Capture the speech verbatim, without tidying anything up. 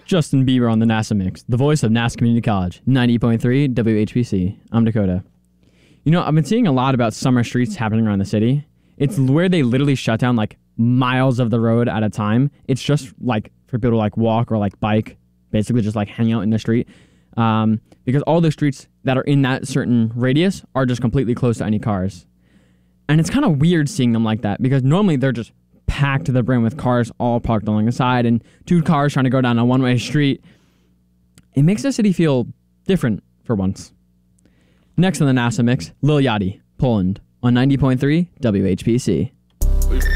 Justin Bieber on the NASA Mix, the voice of Nass Community College, ninety point three W H P C. I'm Dakota. You know, I've been seeing a lot about summer streets happening around the city. It's where they literally shut down like miles of the road at a time. It's just like for people to like walk or like bike, basically just like hang out in the street. Um, because all the streets that are in that certain radius are just completely closed to any cars. And it's kind of weird seeing them like that because normally they're just packed to the brim with cars all parked along the side and two cars trying to go down a one-way street. It makes the city feel different for once. Next on the NASA Mix, Lil Yachty, Poland, on ninety point three W H P C.